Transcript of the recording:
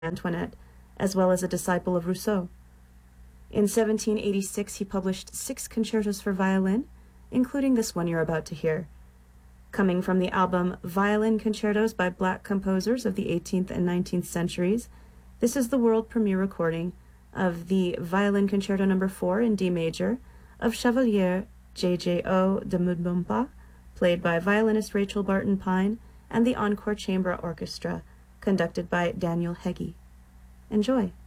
Antoinette, as well as a disciple of Rousseau. In 1786, he published 6 concertos for violin, including this one you're about to hear. Coming from the album Violin Concertos by Black Composers of the 18th and 19th Centuries, this is the world premiere recording of the Violin Concerto No. 4 in D major of Chevalier J.J.O. de Montbomba, played by violinist Rachel Barton Pine, and the Encore Chamber Orchestra, conducted by Daniel Heggie. Enjoy.